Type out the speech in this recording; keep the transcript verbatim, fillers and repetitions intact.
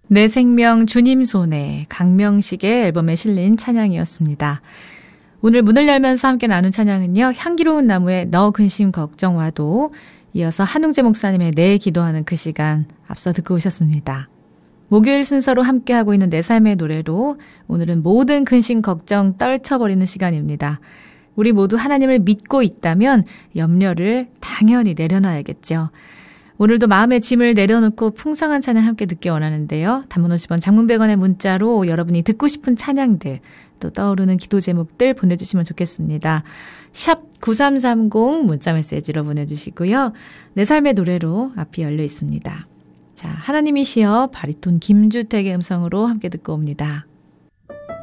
내 생명 주님 손에 강명식의 앨범에 실린 찬양이었습니다. 오늘 문을 열면서 함께 나눈 찬양은요. 향기로운 나무의 너 근심 걱정와도 이어서 한웅재 목사님의 내 기도하는 그 시간 앞서 듣고 오셨습니다. 목요일 순서로 함께하고 있는 내 삶의 노래로 오늘은 모든 근심 걱정 떨쳐버리는 시간입니다. 우리 모두 하나님을 믿고 있다면 염려를 당연히 내려놔야겠죠. 오늘도 마음의 짐을 내려놓고 풍성한 찬양 함께 듣기 원하는데요. 단문 오십 원, 장문 백 원의 문자로 여러분이 듣고 싶은 찬양들, 또 떠오르는 기도 제목들 보내주시면 좋겠습니다. 샵 구삼삼공 문자 메시지로 보내주시고요. 내 삶의 노래로 앞이 열려 있습니다. 자, 하나님이시여 바리톤 김주택의 음성으로 함께 듣고 옵니다.